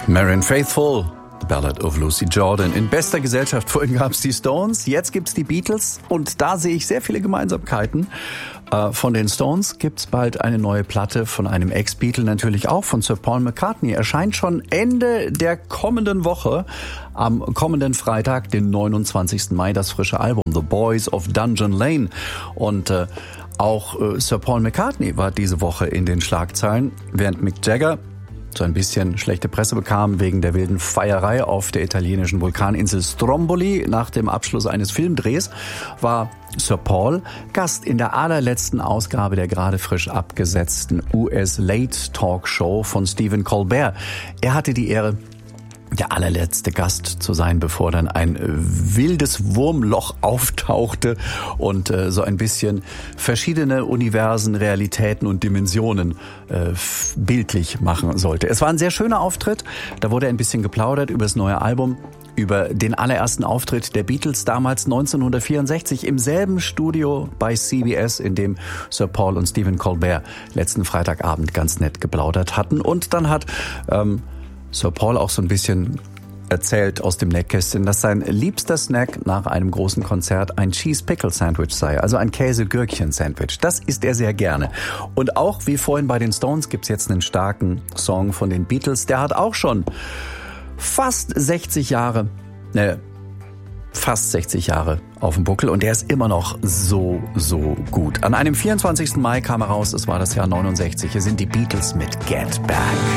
Marianne Faithfull, The Ballad of Lucy Jordan. In bester Gesellschaft. Vorhin gab es die Stones, jetzt gibt's die Beatles. Und da sehe ich sehr viele Gemeinsamkeiten. Von den Stones gibt's bald eine neue Platte von einem Ex-Beatle, natürlich auch von Sir Paul McCartney. Erscheint schon Ende der kommenden Woche, am kommenden Freitag, den 29. Mai, das frische Album The Boys of Dungeon Lane. Und auch Sir Paul McCartney war diese Woche in den Schlagzeilen, während Mick Jagger so ein bisschen schlechte Presse bekam wegen der wilden Feierei auf der italienischen Vulkaninsel Stromboli nach dem Abschluss eines Filmdrehs, war Sir Paul Gast in der allerletzten Ausgabe der gerade frisch abgesetzten US Late Talk Show von Stephen Colbert. Er hatte die Ehre, der allerletzte Gast zu sein, bevor dann ein wildes Wurmloch auftauchte und so ein bisschen verschiedene Universen, Realitäten und Dimensionen bildlich machen sollte. Es war ein sehr schöner Auftritt. Da wurde ein bisschen geplaudert über das neue Album, über den allerersten Auftritt der Beatles damals 1964 im selben Studio bei CBS, in dem Sir Paul und Stephen Colbert letzten Freitagabend ganz nett geplaudert hatten. Und dann hat Sir Paul auch so ein bisschen erzählt aus dem Nähkästchen, dass sein liebster Snack nach einem großen Konzert ein Cheese-Pickle-Sandwich sei, also ein Käse-Gürkchen-Sandwich. Das isst er sehr gerne. Und auch wie vorhin bei den Stones gibt's jetzt einen starken Song von den Beatles. Der hat auch schon fast 60 Jahre auf dem Buckel und der ist immer noch so gut. An einem 24. Mai kam er raus, es war das Jahr 69. Hier sind die Beatles mit Get Back.